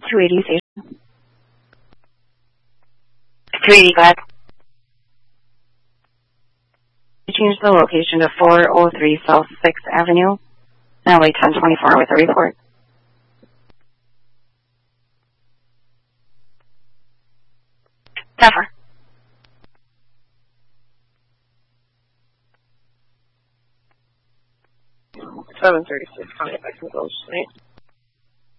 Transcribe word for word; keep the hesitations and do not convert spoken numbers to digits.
two eighty station. two eighty, go ahead. Change the location to four oh three South sixth Avenue, L A ten twenty-four with a report. Zephyr. seven thirty-six, contact Village Street.